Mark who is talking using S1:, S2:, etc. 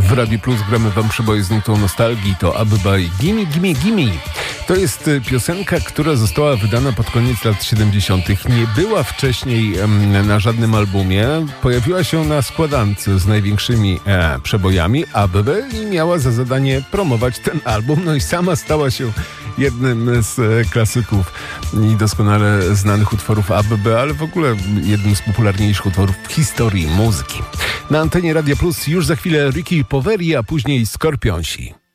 S1: W Radiu Plus gramy wam przeboje z nutą nostalgii. To Abba i Gimme, Gimme, Gimme. To jest piosenka, która została wydana pod koniec lat 70. Nie była wcześniej na żadnym albumie. Pojawiła się na składance z największymi przebojami Abby i miała za zadanie promować ten album. No i sama stała się jednym z klasyków i doskonale znanych utworów Abby, ale w ogóle jednym z popularniejszych utworów w historii muzyki. Na antenie Radia Plus już za chwilę Ricky Poveri, a później Skorpionsi.